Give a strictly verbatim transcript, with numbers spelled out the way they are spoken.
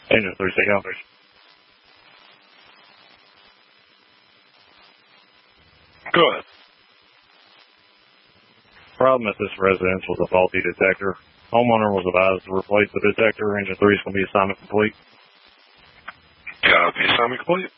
Engine three, stay out there. Go ahead. Problem at this residence was a faulty detector. Homeowner was advised to replace the detector. Engine three is going to be assignment complete. Copy, assignment complete.